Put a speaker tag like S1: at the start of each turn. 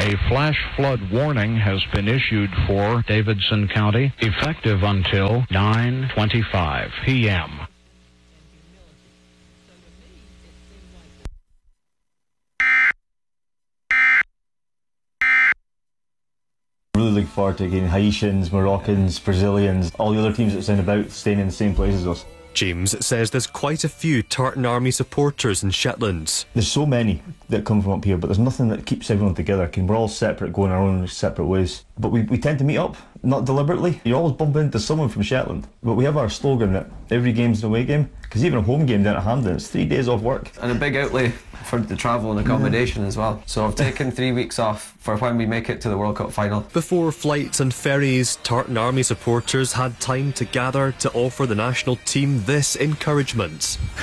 S1: A flash flood warning has been issued for Davidson County, effective until 9:25 p.m.
S2: Really looking forward to getting Haitians, Moroccans, Brazilians, all the other teams that stand about staying in the same place as us.
S3: James says there's quite a few Tartan Army supporters in Shetland.
S2: There's so many that come from up here, but there's nothing that keeps everyone together. We're all separate, going our own separate ways. But we tend to meet up, not deliberately. You always bump into someone from Shetland. But we have our slogan that every game's an away game, because even a home game down at Hampden, it's 3 days off work.
S4: And a big outlay for the travel and accommodation as well. So I've taken 3 weeks off for when we make it to the World Cup final.
S3: Before flights and ferries, Tartan Army supporters had time to gather to offer the national team this encouragement.